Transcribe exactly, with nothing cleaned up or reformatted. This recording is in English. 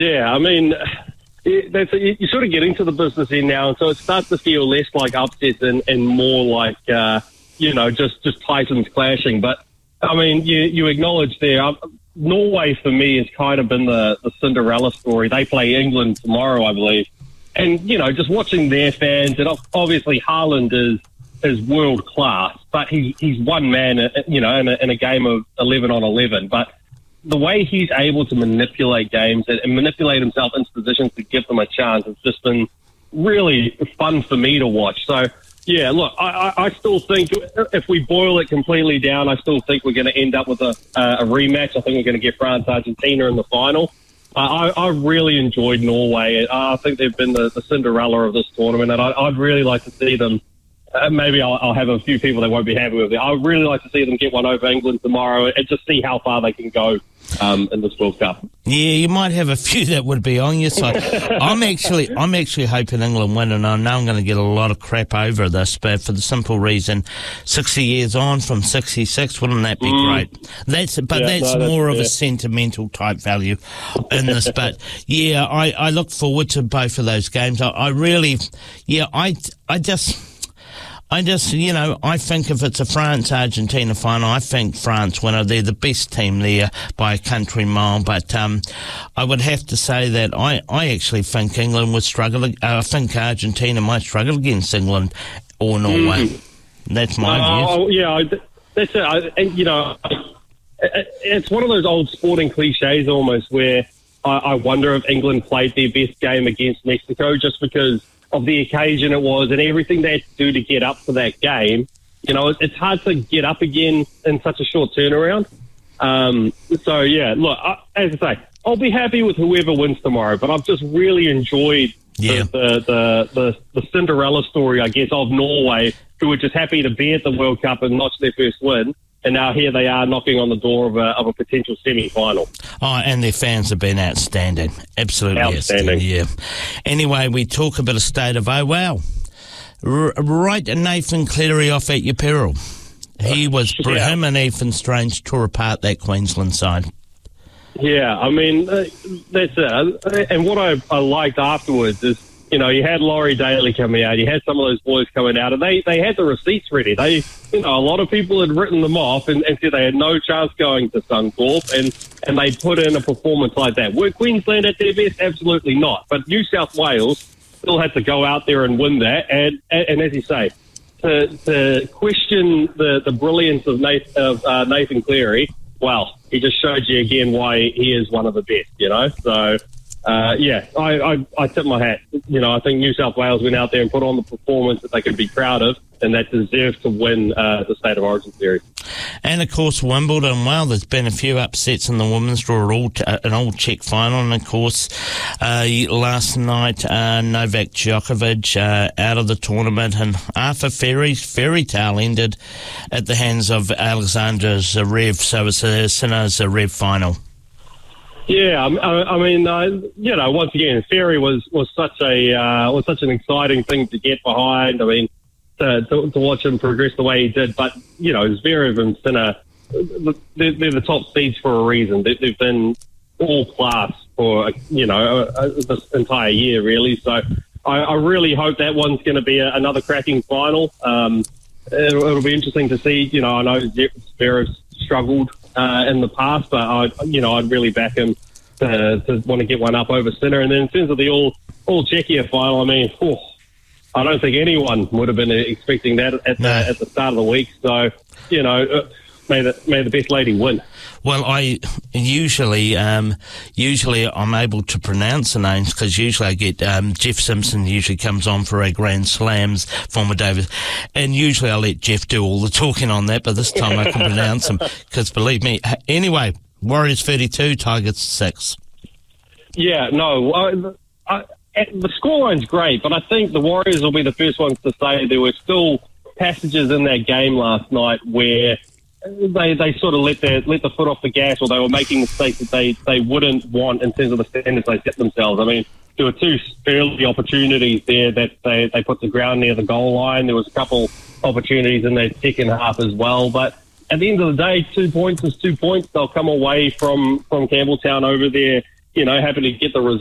Yeah, I mean, it, that's, you, you sort of get into the business end now, and so it starts to feel less like upsets and, and more like, uh, you know, just, just Titans clashing. But, I mean, you, you acknowledge there, uh, Norway for me has kind of been the, the Cinderella story. They play England tomorrow, I believe. And, you know, just watching their fans, and obviously Haaland is is world class, but he, he's one man, you know, in a, in a game of eleven on eleven. But the way he's able to manipulate games and, and manipulate himself into positions to give them a chance has just been really fun for me to watch. So, yeah, look, I, I, I still think if we boil it completely down, I still think we're going to end up with a, uh, a rematch. I think we're going to get France-Argentina in the final. Uh, I, I really enjoyed Norway. I think they've been the, the Cinderella of this tournament, and I, I'd really like to see them. Uh, maybe I'll, I'll have a few people that won't be happy with it. I would really like to see them get one over England tomorrow and just see how far they can go um, in this World Cup. Yeah, you might have a few that would be on your side. I'm actually, I'm actually hoping England win, and I know I'm going to get a lot of crap over this, but for the simple reason, sixty years on from sixty-six, wouldn't that be mm. great? That's, but yeah, that's, no, that's more of yeah. a sentimental type value in this. But yeah, I, I look forward to both of those games. I, I really, yeah, I, I just. I just, you know, I think if it's a France-Argentina final, I think France winner. They're the best team there by a country mile. But um, I would have to say that I, I actually think England would struggle. Uh, I think Argentina might struggle against England or Norway. Mm. That's my uh, view. Oh, yeah, that's it. I, you know, it's one of those old sporting cliches almost where I, I wonder if England played their best game against Mexico just because of the occasion it was and everything they had to do to get up for that game. You know, it's hard to get up again in such a short turnaround. Um, so, yeah, look, I, as I say, I'll be happy with whoever wins tomorrow, but I've just really enjoyed yeah. the, the, the, the Cinderella story, I guess, of Norway, who were just happy to be at the World Cup and notch their first win. And now here they are knocking on the door of a, of a potential semi-final. Oh, and their fans have been outstanding. Absolutely outstanding. Yeah. Anyway, we talk a bit of state of, oh, wow. R- right, Nathan Cleary off at your peril. He was, yeah. him and Ethan Strange tore apart that Queensland side. Yeah, I mean, uh, that's it. And what I, I liked afterwards is, you know, you had Laurie Daly coming out, you had some of those boys coming out, and they, they had the receipts ready. They, you know, a lot of people had written them off and, and said they had no chance going to Suncorp, and, and they put in a performance like that. Were Queensland at their best? Absolutely not. But New South Wales still had to go out there and win that. And, and, and as you say, to, to question the, the brilliance of Nathan, of, uh, Nathan Cleary, well, he just showed you again why he is one of the best, you know? So... Uh, yeah, I, I, I tip my hat. You know, I think New South Wales went out there and put on the performance that they could be proud of and that deserves to win uh, the State of Origin series. And, of course, Wimbledon, well, there's been a few upsets in the women's draw, an all, an all Czech final. And, of course, uh, last night, uh, Novak Djokovic uh, out of the tournament, and Arthur Ferry's fairy tale ended at the hands of Alexander Zverev. So it's a Sinner Zverev final. Yeah, I, I mean, uh, you know, once again, Ferry was, was such a uh, was such an exciting thing to get behind. I mean, to, to, to watch him progress the way he did. But you know, Zverev and Sinner, they're, they're the top seeds for a reason. They, they've been all class for you know uh, this entire year, really. So I, I really hope that one's going to be a, another cracking final. Um, it'll, it'll be interesting to see. You know, I know Zverev's struggled Uh, in the past, but I, you know, I'd really back him to, to want to get one up over Sinner. And then in terms of the all all Czechia final, I mean, oh, I don't think anyone would have been expecting that at the, no. at the start of the week. So, you know, uh, may the may the best lady win. Well, I usually um, usually I'm able to pronounce the names because usually I get um, Jeff Simpson usually comes on for a Grand Slams, former Davis, and usually I let Jeff do all the talking on that, but this time I can pronounce them because believe me. Anyway, Warriors thirty-two, Tigers six. Yeah, no, I, I, the scoreline's great, but I think the Warriors will be the first ones to say there were still passages in that game last night where They they sort of let their let the foot off the gas, or they were making mistakes that they, they wouldn't want in terms of the standards they set themselves. I mean, there were two early opportunities there that they, they put to ground near the goal line. There was a couple opportunities in their second half as well. But at the end of the day, two points is two points. They'll come away from, from Campbelltown over there you know, happy to get the